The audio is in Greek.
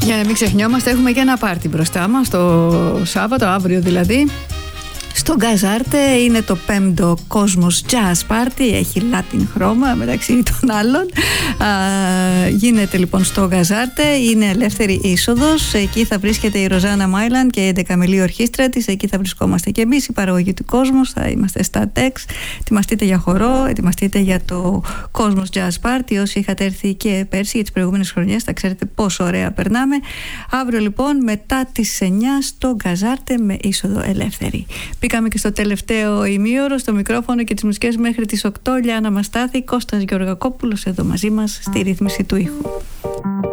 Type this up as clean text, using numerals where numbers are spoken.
Για να μην ξεχνιόμαστε, έχουμε και ένα πάρτι μπροστά μας το Σάββατο, αύριο δηλαδή. Στο Γκαζάρτε είναι το 5ο Cosmos Jazz Party, έχει Latin χρώμα μεταξύ των άλλων. Γίνεται λοιπόν στο Γκαζάρτε, είναι ελεύθερη είσοδος. Εκεί θα βρίσκεται η Ροζάνα Μάιλαν και η 11μελή ορχήστρα της. Εκεί θα βρισκόμαστε και εμείς, η παραγωγή του Cosmos. Θα είμαστε στα TEX. Ετοιμαστείτε για χορό, ετοιμαστείτε για το Cosmos Jazz Party. Όσοι είχατε έρθει και πέρσι για τις προηγούμενες χρονιές, θα ξέρετε πόσο ωραία περνάμε. Αύριο λοιπόν μετά τις 9 στο Γκαζάρτε με είσοδο ελεύθερη. Πήγαμε και στο τελευταίο ημίωρο, στο μικρόφωνο και τις μουσικές μέχρι τις 8. Λιάννα Μαστάθη, Κώστας Γεωργακόπουλος εδώ μαζί μας στη ρύθμιση του ήχου.